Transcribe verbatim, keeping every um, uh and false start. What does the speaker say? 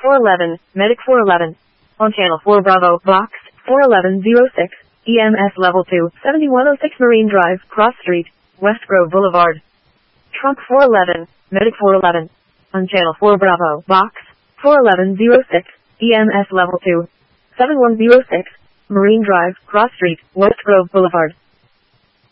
four eleven, Medic four eleven. On Channel four Bravo, Box, four eleven oh six, E M S Level two, seventy-one oh six Marine Drive, Cross Street, West Grove Boulevard. Trunk four eleven, Medic four eleven. On Channel four Bravo, Box, four eleven oh six, E M S Level two, seventy-one oh six, Marine Drive, Cross Street, West Grove Boulevard.